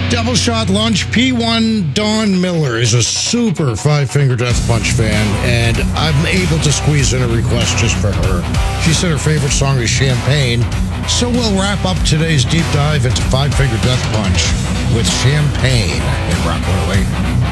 Double Shot Lunch. P1 Dawn Miller is a super Five Finger Death Punch fan, and I'm able to squeeze in a request just for her. She said her favorite song is Champagne, so we'll wrap up today's deep dive into Five Finger Death Punch with Champagne in Rock 108.